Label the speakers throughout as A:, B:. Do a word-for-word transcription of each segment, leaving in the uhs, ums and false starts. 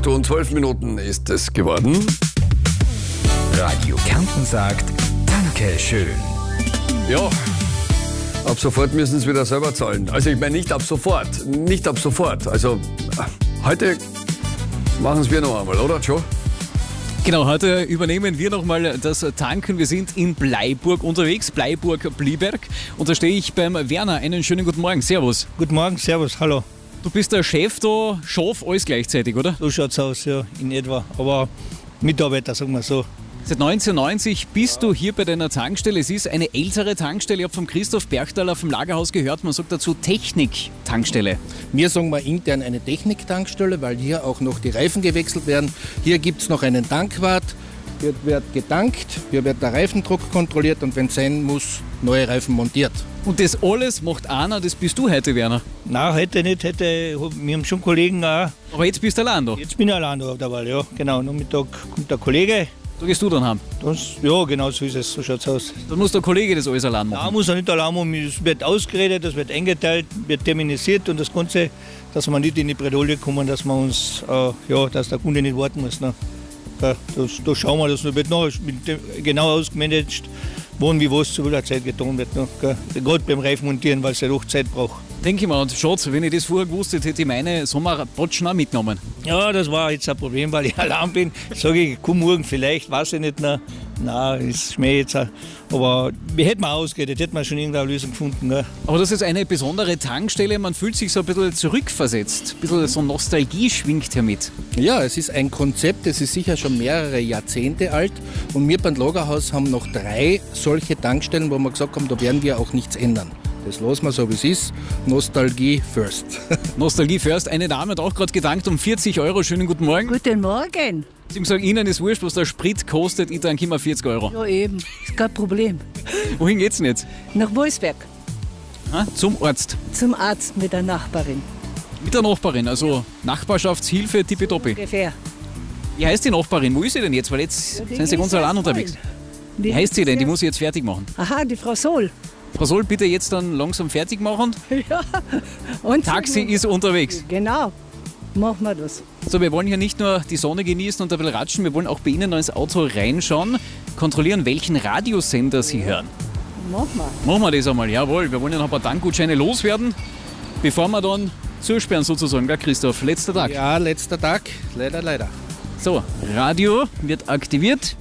A: acht Uhr und zwölf Minuten ist es geworden.
B: Radio Kärnten sagt Dankeschön.
A: Ja, ab sofort müssen sie wieder selber zahlen. Also ich meine nicht ab sofort, nicht ab sofort. Also heute machen es wir noch einmal, oder Joe?
C: Genau, heute übernehmen wir nochmal das Tanken. Wir sind in Bleiburg unterwegs, Bleiburg-Blieberg. Und da stehe ich beim Werner. Einen schönen guten Morgen, servus.
D: Guten Morgen, servus, hallo.
C: Du bist der Chef da, Schaf, alles gleichzeitig, oder?
D: So schaut's aus, ja, in etwa. Aber Mitarbeiter, sagen wir so.
C: Seit neunzehnhundertneunzig bist du hier bei deiner Tankstelle. Es ist eine ältere Tankstelle. Ich habe von Christoph Berchtaler vom Lagerhaus gehört, man sagt dazu Technik-Tankstelle.
E: Wir sagen mal intern eine Technik-Tankstelle, weil hier auch noch die Reifen gewechselt werden. Hier gibt es noch einen Tankwart, hier wird getankt, hier wird der Reifendruck kontrolliert und wenn es sein muss, neue Reifen montiert.
C: Und das alles macht einer, das bist du heute, Werner.
D: Nein, heute nicht, heute, wir haben schon Kollegen auch.
C: Aber jetzt bist du allein da.
D: Jetzt bin ich allein da auf der Wahl, ja, genau. Nachmittag kommt der Kollege.
C: Da gehst du dann heim.
D: Das, ja, genau so ist es, so schaut's aus.
C: Dann muss der Kollege das alles allein machen.
D: Nein, muss er nicht allein machen, es wird ausgeredet, das wird eingeteilt, wird terminisiert und das Ganze, dass wir nicht in die Bredouille kommen, dass wir uns, äh, ja, dass der Kunde nicht warten muss. Ne? Da, das, da schauen wir, das wird noch genau ausgemanagt, wann wie was zu welcher Zeit getan wird. Ne? Gerade beim Reifenmontieren, weil es ja doch Zeit braucht.
C: Denke ich mal, und Schatz, wenn ich das vorher gewusst hätte, hätte ich meine Sommerpatschen auch mitgenommen.
D: Ja, das war jetzt ein Problem, weil ich allein bin. Sage ich, komm morgen vielleicht, weiß ich nicht. Na, nein, ist Schmäh jetzt. Auch. Aber wir hätten mal ausgeredet, hätten wir schon irgendeine Lösung gefunden. Gell?
C: Aber das ist eine besondere Tankstelle, man fühlt sich so ein bisschen zurückversetzt. Ein bisschen so Nostalgie schwingt hier mit.
E: Ja, es ist ein Konzept, das ist sicher schon mehrere Jahrzehnte alt. Und wir beim Lagerhaus haben noch drei solche Tankstellen, wo wir gesagt haben, da werden wir auch nichts ändern. Das lassen wir so, wie es ist. Nostalgie first.
C: Nostalgie first. Eine Dame hat auch gerade gedankt um vierzig Euro. Schönen guten Morgen.
F: Guten Morgen.
C: Sie sagen, Ihnen ist wurscht, was der Sprit kostet. Ich danke immer vierzig Euro.
F: Ja, eben. Ist kein Problem.
C: Wohin geht's denn jetzt?
F: Nach Wolfsberg.
C: Ha? Zum Arzt.
F: Zum Arzt mit der Nachbarin.
C: Mit der Nachbarin, also Nachbarschaftshilfe tippitoppi.
F: Ungefähr.
C: Wie heißt die Nachbarin? Wo ist sie denn jetzt? Weil jetzt
F: Ja,
C: sind Sie ganz allein unterwegs. Wie heißt sie denn? Die muss ich jetzt fertig machen.
F: Aha, die Frau Sohl.
C: Frau Soll, bitte jetzt dann langsam fertig machen.
F: Ja. Und
C: Taxi ist unterwegs.
F: Genau. Machen wir das.
C: So, wir wollen hier nicht nur die Sonne genießen und ein bisschen ratschen, wir wollen auch bei Ihnen ins Auto reinschauen, kontrollieren, welchen Radiosender Sie hören.
F: Machen wir.
C: Machen wir das einmal, jawohl. Wir wollen ja noch ein paar Tankgutscheine loswerden, bevor wir dann zusperren sozusagen, gell Christoph? Letzter Tag.
E: Ja, letzter Tag. Leider, leider.
C: So, Radio wird aktiviert.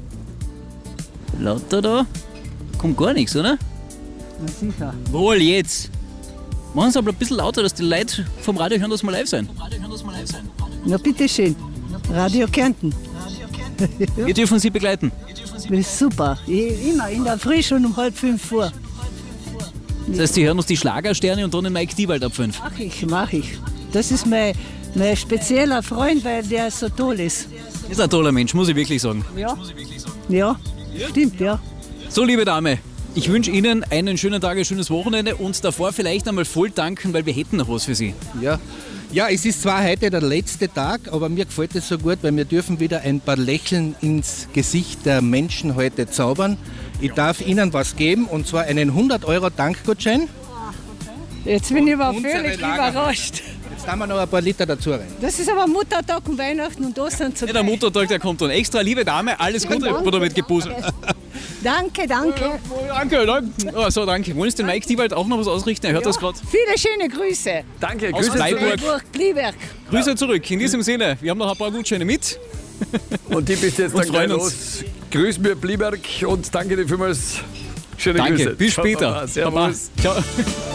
C: Lauter da. Kommt gar nichts, oder?
F: Na sicher.
C: Wohl, jetzt. Machen Sie aber ein bisschen lauter, dass die Leute vom Radio hören, dass wir live sein.
F: Na bitteschön. Radio Kärnten.
C: Wir dürfen Sie begleiten.
F: Das ist super. Ich, immer in der Früh schon um halb fünf vor.
C: Das heißt, Sie hören uns die Schlagersterne und dann den Mike Diewald ab fünf.
F: Mach ich, mach ich. Das ist mein, mein spezieller Freund, weil der so toll ist.
C: Das ist ein toller Mensch, muss ich wirklich sagen.
F: Ja. Ja, stimmt, ja.
C: So, liebe Dame, ich wünsche Ihnen einen schönen Tag, ein schönes Wochenende und davor vielleicht einmal voll danken, weil wir hätten noch was für Sie.
E: Ja. Ja, es ist zwar heute der letzte Tag, aber mir gefällt es so gut, weil wir dürfen wieder ein paar Lächeln ins Gesicht der Menschen heute zaubern. Ich darf Ihnen was geben, und zwar einen hundert Euro Tankgutschein.
F: Jetzt bin ich aber
E: Unsere
F: völlig
E: Lagerhaus.
F: überrascht.
E: Jetzt haben wir noch ein paar Liter dazu rein.
F: Das ist aber Muttertag und Weihnachten und Ostern zugleich.
C: Ja, der Muttertag, der kommt dann extra. Liebe Dame, alles Gute,
F: Danke.
C: wurde mit gepuzzelt.
F: Danke, danke.
C: Danke, danke. Oh, so, danke. Wollen Sie den Mike Diewald auch noch was ausrichten? Er hört das gerade.
F: Viele schöne Grüße.
A: Danke,
C: Aus
A: Grüße
C: Bleiburg.
A: zurück.
F: Blieberg.
C: Grüße zurück. In diesem Sinne, wir haben noch ein paar Gutscheine mit.
A: Und die bist jetzt
C: Und
A: dann gleich
C: freuen
A: los. Grüß mir Blieberg und danke dir vielmals. Schöne
C: Danke,
A: Grüße.
C: bis
A: Ciao,
C: später.
A: Baba. Servus.
C: Baba. Ciao.